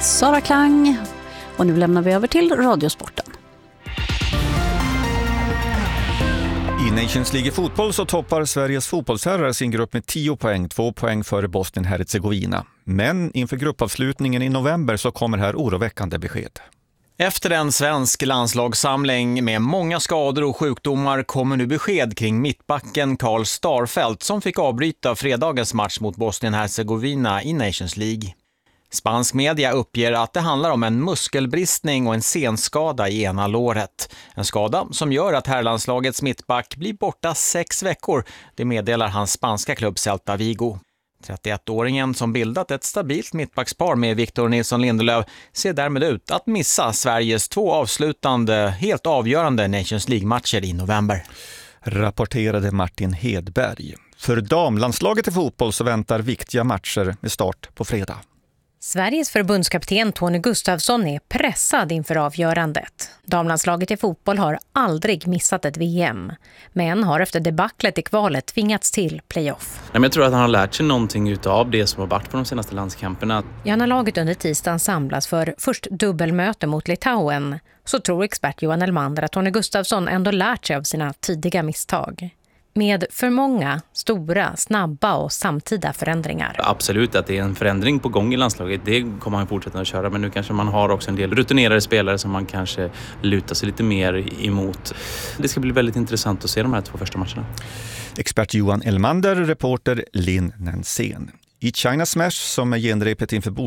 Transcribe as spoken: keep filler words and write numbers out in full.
Sara Klang. Och nu lämnar vi över till Radiosporten. I Nations League i fotboll så toppar Sveriges fotbollsherrar sin grupp med tio poäng, två poäng före Bosnien-Herzegovina. Men inför gruppavslutningen i november så kommer här oroväckande besked. Efter en svensk landslagssamling med många skador och sjukdomar kommer nu besked kring mittbacken Karl Starfelt som fick avbryta fredagens match mot Bosnien-Herzegovina i Nations League. Spansk media uppger att det handlar om en muskelbristning och en senskada i ena låret. En skada som gör att herrlandslagets mittback blir borta sex veckor. Det meddelar hans spanska klubb Celta Vigo. trettioettåringen som bildat ett stabilt mittbackspar med Victor Nilsson Lindelöf ser därmed ut att missa Sveriges två avslutande, helt avgörande Nations League-matcher i november. Rapporterade Martin Hedberg. För damlandslaget i fotboll så väntar viktiga matcher med start på fredag. Sveriges förbundskapten Tony Gustafsson är pressad inför avgörandet. Damlandslaget i fotboll har aldrig missat ett V M, men har efter debaclet i kvalet tvingats till playoff. Jag tror att han har lärt sig någonting av det som har varit på de senaste landskamperna. Ja, när laget under tisdagen samlas för först dubbelmöte mot Litauen så tror expert Johan Elmander att Tony Gustafsson ändå lärt sig av sina tidiga misstag. Med för många stora, snabba och samtida förändringar. Absolut att det är en förändring på gång i landslaget. Det kommer man fortsätta att köra. Men nu kanske man har också en del rutinerade spelare som man kanske lutar sig lite mer emot. Det ska bli väldigt intressant att se de här två första matcherna. Expert Johan Elmander, reporter Linn Nansén. I China Smash som är genrepet inför